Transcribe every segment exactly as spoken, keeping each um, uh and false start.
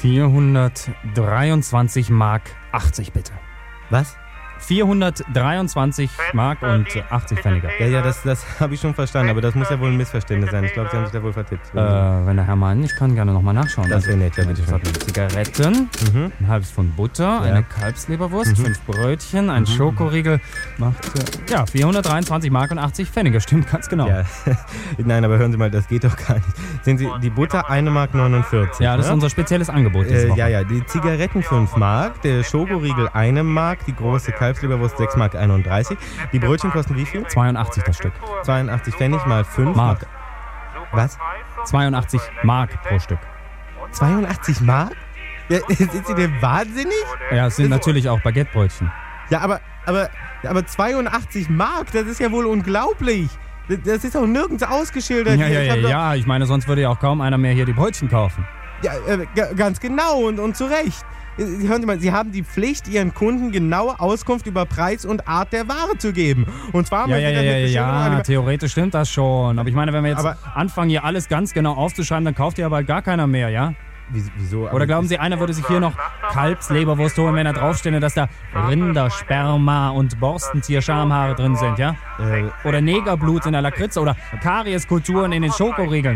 vierhundertdreiundzwanzig Mark achtzig, bitte. Was? vierhundertdreiundzwanzig Mark und achtzig Pfennige. Ja, ja, das, das habe ich schon verstanden, aber das muss ja wohl ein Missverständnis sein. Ich glaube, Sie haben sich da wohl vertippt. Äh, wenn der Herr meint, ich kann gerne nochmal nachschauen. Das wäre nett, ja, bitte schön. Zigaretten, Mhm. ein halbes Pfund Butter, Ja. eine Kalbsleberwurst, Mhm. fünf Brötchen, ein Schokoriegel macht, äh, ja, vierhundertdreiundzwanzig Mark und achtzig Pfennige. Stimmt, ganz genau. Ja. Nein, aber hören Sie mal, das geht doch gar nicht. Sehen Sie, die Butter eine Mark neunundvierzig. Ja, das ist ne? unser spezielles Angebot diese Äh, Woche. ja, ja, die Zigaretten fünf Mark, der Schokoriegel eine Mark, die große Kalbsleberwurst sechs Mark einunddreißig. Die Brötchen kosten wie viel? zweiundachtzig das Stück. zweiundachtzig Pfennig mal fünf. Mark. Was? zweiundachtzig Mark pro Stück. zweiundachtzig Mark? Ja, sind Sie denn wahnsinnig? Ja, es sind natürlich auch Baguettebrötchen. Ja, aber, aber, aber zweiundachtzig Mark, das ist ja wohl unglaublich. Das ist auch nirgends ausgeschildert. Ja, ja, Ich ja, hab doch- ja, ich meine, sonst würde ja auch kaum einer mehr hier die Brötchen kaufen. Ja, äh, g- ganz genau und, und zu Recht. Äh, Hören Sie mal, Sie haben die Pflicht, Ihren Kunden genaue Auskunft über Preis und Art der Ware zu geben. Und zwar Ja, haben ja, Sie ja, dann ja, mit Beschilderung ja, eine- theoretisch stimmt das schon. Aber ich meine, wenn wir jetzt Aber- anfangen, hier alles ganz genau aufzuschreiben, dann kauft ihr aber gar keiner mehr, ja? Wieso? wieso? Oder glauben Sie, einer würde sich hier noch Kalbsleberwurst holen, wenn da draufsteht, dass da Rindersperma und Borstentierschamhaare drin sind, ja? Äh, Oder Negerblut in der Lakritze oder Karieskulturen in den Schokoriegeln.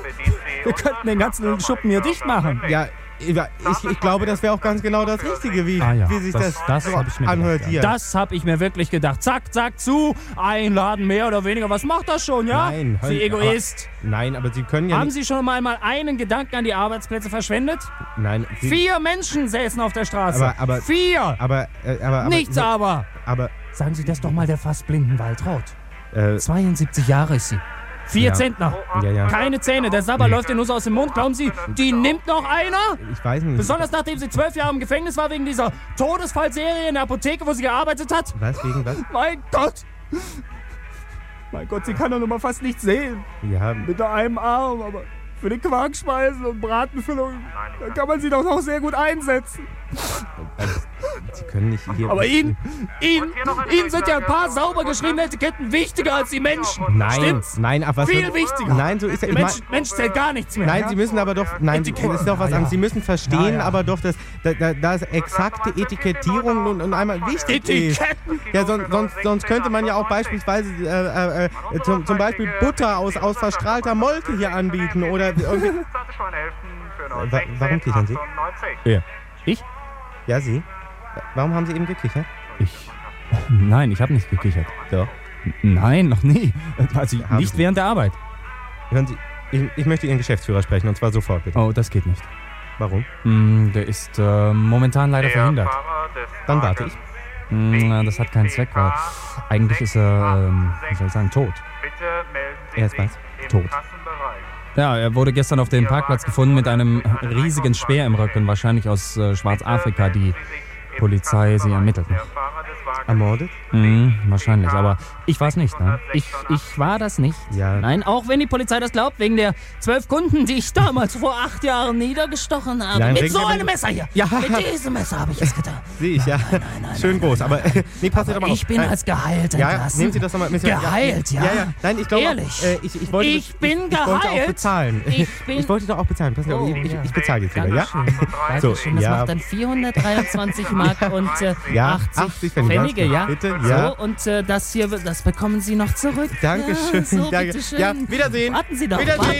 Wir könnten den ganzen Schuppen hier dicht machen. ja, ich, ich glaube, das wäre auch ganz genau das Richtige, wie, Ah ja, wie sich das, das- das so hab ich mir anhört gedacht, hier. Das habe ich mir wirklich gedacht. Zack, zack, zu. Einladen, mehr oder weniger. Was macht das schon, ja? Nein, Sie hören- Egoist. Aber, nein, aber Sie können ja Haben nicht... Sie schon mal mal einen Gedanken an die Arbeitsplätze verschwendet? Nein, Sie, Vier Menschen säßen auf der Straße. Aber- aber- Vier. aber, äh, aber, aber... Nichts aber. Aber, Sagen Sie das doch mal der fast blinden Waltraud. äh, zweiundsiebzig Jahre ist sie. Vier Ja. Zentner. ja, ja. Keine Zähne. Der Sabber läuft ihr nur so aus dem Mund. Glauben Sie, die nimmt noch einer? Ich weiß nicht. Besonders nachdem sie zwölf Jahre im Gefängnis war wegen dieser Todesfallserie in der Apotheke, wo sie gearbeitet hat. Was, wegen was? Mein Gott. Mein Gott, sie kann doch noch mal fast nichts sehen. Ja, Mit nur einem Arm, aber für die Quarkspeisen und Bratenfüllung, da kann man sie doch noch sehr gut einsetzen. also, Sie können nicht hier... Aber Ihnen, Ihnen, Ihnen sind ja ein paar sauber geschriebene Etiketten wichtiger als die Menschen. Nein, Stimmt's? nein, ach was... Viel wichtiger. Nein, so ist ja... Der Mensch, Mensch zählt gar nichts mehr. Nein, ja? Sie müssen aber doch, nein, das Etikett- ist doch was Ja, ja. anderes. Sie müssen verstehen, Ja, ja. aber doch, dass da, da, da ist exakte Etikettierung und, und einmal wichtig ist. Etiketten. Ja, sonst, sonst, sonst könnte man ja auch beispielsweise äh, äh, äh, zum, zum Beispiel Butter aus, aus verstrahlter Molke hier anbieten oder irgendwie. Wa- warum kichern Sie? Ja. Ich? Ja, Sie. Warum haben Sie eben gekichert? Ich. Nein, ich habe nicht gekichert. Doch. Nein, noch nie. Also Haben nicht Sie. während der Arbeit. Hören Sie, ich, ich möchte Ihren Geschäftsführer sprechen und zwar sofort, bitte. Oh, das geht nicht. Warum? Hm, der ist äh, momentan leider verhindert. Dann warte ich. Hm, das hat keinen Zweck, weil eigentlich ist er, ähm, wie soll ich sagen, tot. Er ist was? Tot. Ja, er wurde gestern auf dem Parkplatz gefunden mit einem riesigen Speer im Rücken, wahrscheinlich aus äh, Schwarzafrika. Die Polizei, sie ermittelt noch. Ermordet? Hm, wahrscheinlich, aber ich war es nicht, ne? Ich, ich war das nicht. Ja. Nein, auch wenn die Polizei das glaubt, wegen der zwölf Kunden, die ich damals vor acht Jahren niedergestochen habe. Nein, Mit wegen so der- einem Messer hier. Ja. Mit diesem Messer habe ich es getan. Sehe ich, ja. Schön groß. Aber nee, passen Sie doch mal auf. Ich bin Äh, als geheilt Ja, entlassen. nehmen Sie das nochmal mit. Geheilt, ja. Ja, ja. Nein, ich glaube, Ehrlich. Äh, ich, ich, wollte, Ich bin ich, ich wollte auch geheilt. bezahlen. Ich bin- ich wollte doch auch bezahlen. Passen Sie auf, Oh, ich, ich, ja. ich bezahle jetzt wieder, ja? Dankeschön. So, Dankeschön. Das ja. macht dann vierhundertdreiundzwanzig Mark und äh, Ja, achtzig, achtzig Pfennige, Pfennige, ganz ja? gut. Bitte, ja. So, und äh, das hier, das bekommen Sie noch zurück. Dankeschön. Ja, so, Danke. bitteschön. Ja, Wiedersehen. Warten Sie doch. Wiedersehen. warten